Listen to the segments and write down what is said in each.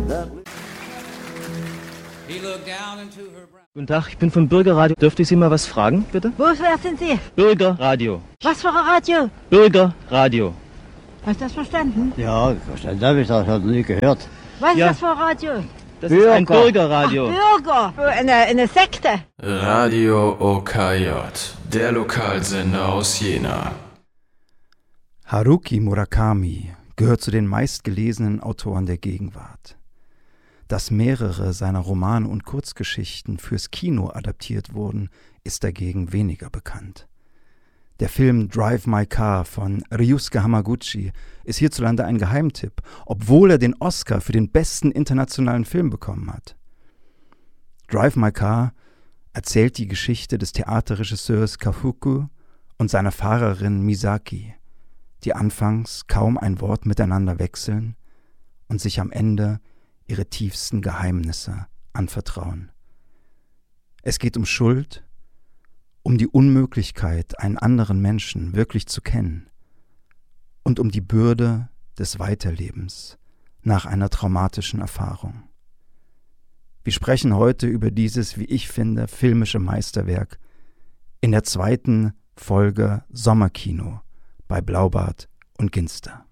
Guten Tag, ich bin vom Bürgerradio. Dürfte ich Sie mal was fragen, bitte? Wer sind Sie? Bürgerradio. Was für ein Radio? Bürgerradio. Hast du das verstanden? Ja, verstanden habe ich das, noch nie gehört. Was Ja. ist das für ein Radio? Das ist ein Bürgerradio. Bürger. Eine Sekte. Radio OKJ, der Lokalsender aus Jena. Haruki Murakami gehört zu den meistgelesenen Autoren der Gegenwart. Dass mehrere seiner Romane und Kurzgeschichten fürs Kino adaptiert wurden, ist dagegen weniger bekannt. Der Film Drive My Car von Ryusuke Hamaguchi ist hierzulande ein Geheimtipp, obwohl er den Oscar für den besten internationalen Film bekommen hat. Drive My Car erzählt die Geschichte des Theaterregisseurs Kafuku und seiner Fahrerin Misaki, die anfangs kaum ein Wort miteinander wechseln und sich am Ende ihre tiefsten Geheimnisse anvertrauen. Es geht um Schuld, um die Unmöglichkeit, einen anderen Menschen wirklich zu kennen und um die Bürde des Weiterlebens nach einer traumatischen Erfahrung. Wir sprechen heute über dieses, wie ich finde, filmische Meisterwerk in der 2. Folge Sommerkino bei Blaubart und Ginster.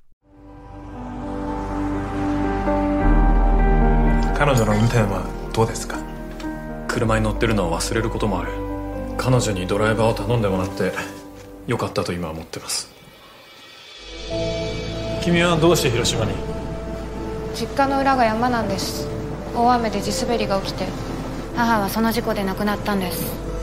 彼女の運転はどうですか？車に乗ってるのを忘れることもある。彼女にドライバーを頼んでもらってよかったと今は思ってます。君はどうして広島に？ 実家の裏が山なんです。大雨で地滑りが起きて母はその事故で亡くなったんです。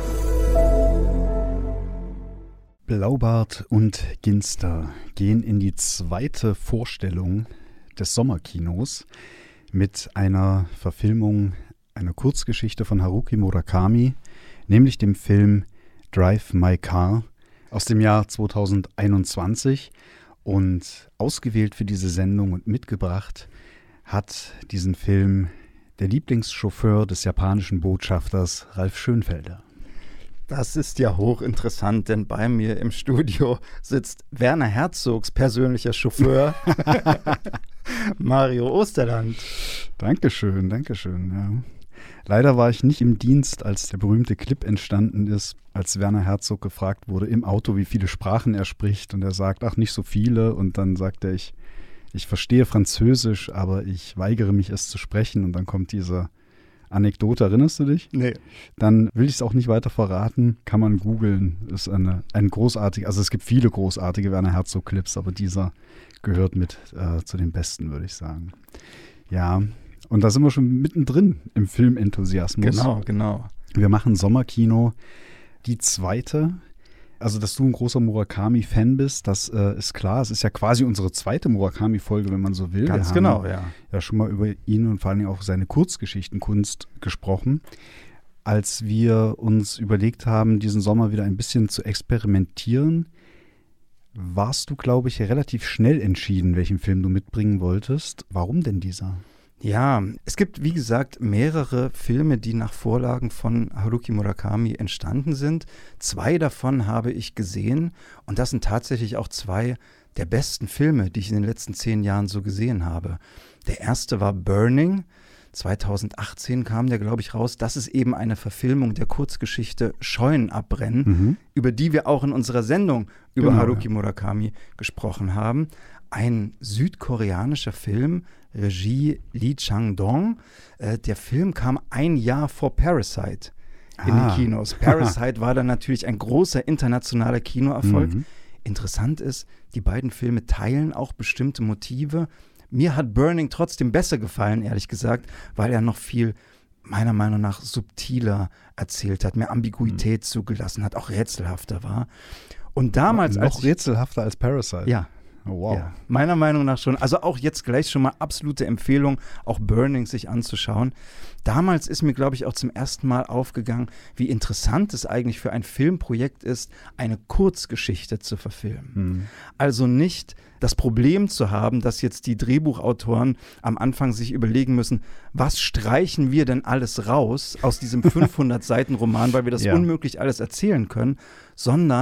Blaubart und Ginster gehen in die 2. Vorstellung des Sommerkinos mit einer Verfilmung einer Kurzgeschichte von Haruki Murakami, nämlich dem Film Drive My Car aus dem Jahr 2021. Und ausgewählt für diese Sendung und mitgebracht hat diesen Film der Lieblingschauffeur des japanischen Botschafters Ralf Schönfelder. Das ist ja hochinteressant, denn bei mir im Studio sitzt Werner Herzogs persönlicher Chauffeur, Mario Osterland. Dankeschön, dankeschön. Ja. Leider war ich nicht im Dienst, als der berühmte Clip entstanden ist, als Werner Herzog gefragt wurde im Auto, wie viele Sprachen er spricht. Und er sagt, ach, nicht so viele. Und dann sagt er, ich verstehe Französisch, aber ich weigere mich, es zu sprechen. Und dann kommt diese Anekdote, erinnerst du dich? Nee. Dann will ich es auch nicht weiter verraten, kann man googeln. Ist ein großartiger, also es gibt viele großartige Werner Herzog-Clips, aber dieser gehört mit zu den besten, würde ich sagen. Ja, und da sind wir schon mittendrin im Filmenthusiasmus. Genau. Wir machen Sommerkino, die 2. Also, dass du ein großer Murakami-Fan bist, das ist klar. Es ist ja quasi unsere 2. Murakami-Folge, wenn man so will. Ganz genau, ja. Ja, schon mal über ihn und vor allem auch seine Kurzgeschichtenkunst gesprochen. Als wir uns überlegt haben, diesen Sommer wieder ein bisschen zu experimentieren, warst du, glaube ich, relativ schnell entschieden, welchen Film du mitbringen wolltest. Warum denn dieser? Ja, es gibt, wie gesagt, mehrere Filme, die nach Vorlagen von Haruki Murakami entstanden sind. 2 davon habe ich gesehen und das sind tatsächlich auch 2 der besten Filme, die ich in den letzten 10 Jahren so gesehen habe. Der erste war Burning. 2018 kam der, glaube ich, raus. Das ist eben eine Verfilmung der Kurzgeschichte Scheunen abbrennen, über die wir auch in unserer Sendung über Haruki Murakami gesprochen haben. Ein südkoreanischer Film, Regie Lee Chang-dong. Der Film kam ein Jahr vor Parasite in den Kinos. Parasite war dann natürlich ein großer internationaler Kinoerfolg. Interessant ist, die beiden Filme teilen auch bestimmte Motive. Mir hat Burning trotzdem besser gefallen, ehrlich gesagt, weil er noch viel, meiner Meinung nach, subtiler erzählt hat, mehr Ambiguität zugelassen hat, auch rätselhafter war. Und damals noch rätselhafter als Parasite? Ja. Oh, wow. Ja, meiner Meinung nach schon. Also auch jetzt gleich schon mal absolute Empfehlung, auch Burning sich anzuschauen. Damals ist mir, glaube ich, auch zum ersten Mal aufgegangen, wie interessant es eigentlich für ein Filmprojekt ist, eine Kurzgeschichte zu verfilmen. Also nicht das Problem zu haben, dass jetzt die Drehbuchautoren am Anfang sich überlegen müssen, was streichen wir denn alles raus aus diesem 500-Seiten-Roman, weil wir das unmöglich alles erzählen können, sondern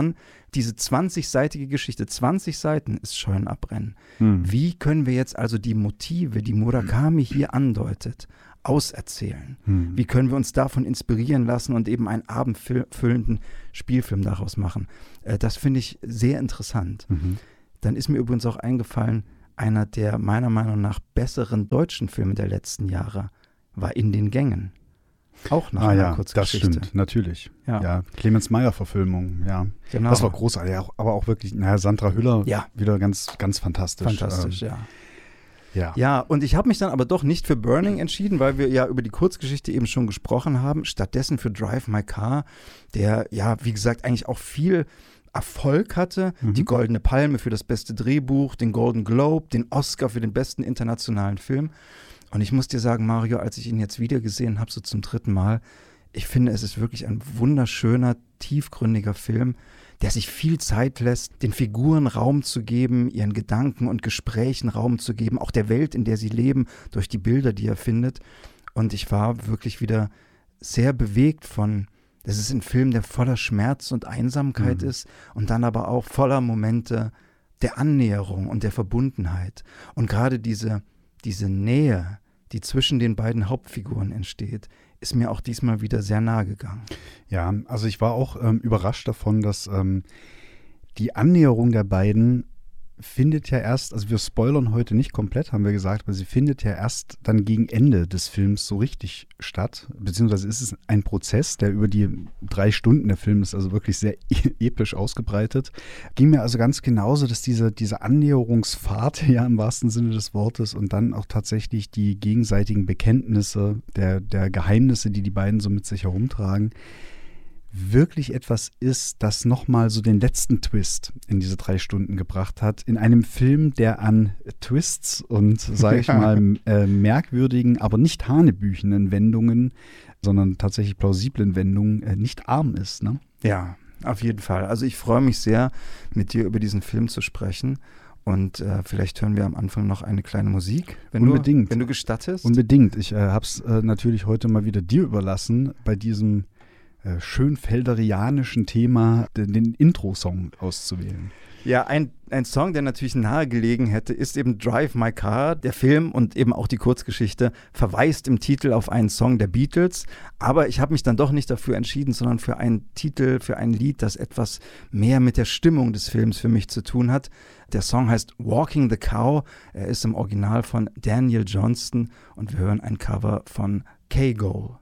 diese 20-seitige Geschichte, 20 Seiten ist Scheunenabrennen. Wie können wir jetzt also die Motive, die Murakami hier andeutet, auserzählen? Wie können wir uns davon inspirieren lassen und eben einen abendfüllenden Spielfilm daraus machen? Das finde ich sehr interessant. Dann ist mir übrigens auch eingefallen, einer der meiner Meinung nach besseren deutschen Filme der letzten Jahre war In den Gängen. Auch nach einer Kurzgeschichte. Das stimmt, natürlich. Ja. Ja, Clemens Meyer-Verfilmung, ja. Genau. Das war großartig, aber auch wirklich, Sandra Hüller, wieder ganz, ganz fantastisch. Fantastisch, ja. Ja. Ja, und ich habe mich dann aber doch nicht für Burning entschieden, weil wir ja über die Kurzgeschichte eben schon gesprochen haben. Stattdessen für Drive My Car, der ja, wie gesagt, eigentlich auch viel Erfolg hatte. Die Goldene Palme für das beste Drehbuch, den Golden Globe, den Oscar für den besten internationalen Film. Und ich muss dir sagen, Mario, als ich ihn jetzt wieder gesehen habe, so zum 3. Mal, ich finde, es ist wirklich ein wunderschöner, tiefgründiger Film, der sich viel Zeit lässt, den Figuren Raum zu geben, ihren Gedanken und Gesprächen Raum zu geben, auch der Welt, in der sie leben, durch die Bilder, die er findet. Und ich war wirklich wieder sehr bewegt von, das ist ein Film, der voller Schmerz und Einsamkeit ist und dann aber auch voller Momente der Annäherung und der Verbundenheit. Und gerade diese Nähe, die zwischen den beiden Hauptfiguren entsteht, ist mir auch diesmal wieder sehr nahe gegangen. Ja, also ich war auch überrascht davon, dass die Annäherung der beiden findet ja erst, also wir spoilern heute nicht komplett, haben wir gesagt, aber sie findet ja erst dann gegen Ende des Films so richtig statt, beziehungsweise ist es ein Prozess, der über die 3 Stunden, der Film ist also wirklich sehr episch ausgebreitet. Ging mir also ganz genauso, dass diese Annäherungsfahrt, ja im wahrsten Sinne des Wortes, und dann auch tatsächlich die gegenseitigen Bekenntnisse der Geheimnisse, die beiden so mit sich herumtragen, wirklich etwas ist, das nochmal so den letzten Twist in diese 3 Stunden gebracht hat. In einem Film, der an Twists und, sage ich mal, merkwürdigen, aber nicht hanebüchenden Wendungen, sondern tatsächlich plausiblen Wendungen nicht arm ist, ne? Ja, auf jeden Fall. Also ich freue mich sehr, mit dir über diesen Film zu sprechen. Und vielleicht hören wir am Anfang noch eine kleine Musik, wenn du gestattest. Unbedingt. Ich habe es natürlich heute mal wieder dir überlassen, bei diesem schönfelderianischen Thema den Intro-Song auszuwählen. Ja, ein Song, der natürlich nahegelegen hätte, ist eben Drive My Car. Der Film und eben auch die Kurzgeschichte verweist im Titel auf einen Song der Beatles. Aber ich habe mich dann doch nicht dafür entschieden, sondern für einen Titel, für ein Lied, das etwas mehr mit der Stimmung des Films für mich zu tun hat. Der Song heißt Walking the Cow. Er ist im Original von Daniel Johnston und wir hören ein Cover von K-Go.